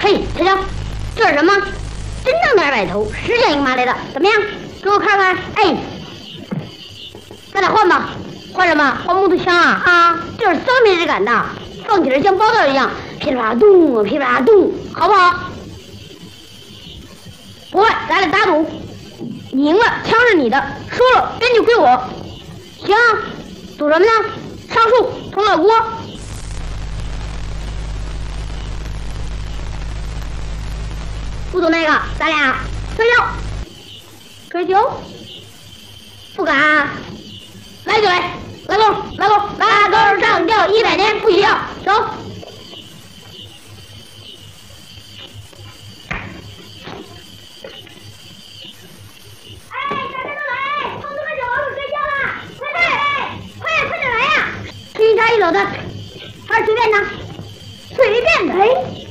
嘿，瞧瞧，这是什么？真正的200头，10件一个麻来的，怎么样？给我看看。哎，咱俩换吧。换什么？换木头枪啊！啊，这是3米质感的，放起来像包弹一样，噼里啪啦咚，噼里啪啦咚，好不好？不会，咱俩打赌，你赢了，枪是你的；输了，根据归我。行，赌什么呢？上树，铜老锅。不赌那个，咱俩摔跤。摔跤？不敢啊。来就来，拉钩，拉钩，拉钩上吊100年不许要，走。哎，大家都来，同志们就往上摔跤了，快点来呀！1插1走的，还是随便的，随便的。哎。